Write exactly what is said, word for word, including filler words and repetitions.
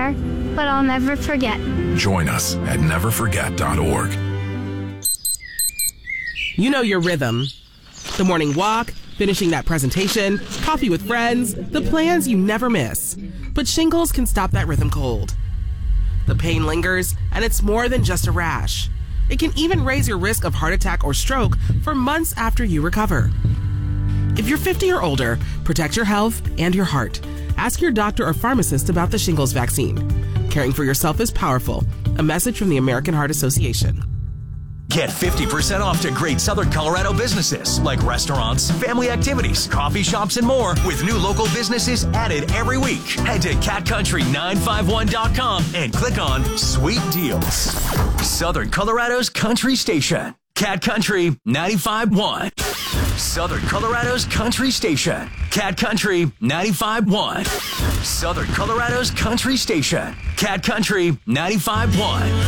far, but I'll never forget. Join us at never forget dot org. You know your rhythm. The morning walk, finishing that presentation, coffee with friends, the plans you never miss. But shingles can stop that rhythm cold. The pain lingers, and it's more than just a rash. It can even raise your risk of heart attack or stroke for months after you recover. If you're fifty or older, protect your health and your heart. Ask your doctor or pharmacist about the shingles vaccine. Caring for yourself is powerful. A message from the American Heart Association. Get fifty percent off to great Southern Colorado businesses like restaurants, family activities, coffee shops, and more with new local businesses added every week. Head to cat country nine five one dot com and click on Sweet Deals. Southern Colorado's country station. Cat Country ninety-five point one. Southern Colorado's country station. Cat Country ninety-five point one. Southern Colorado's country station. Cat Country ninety-five point one.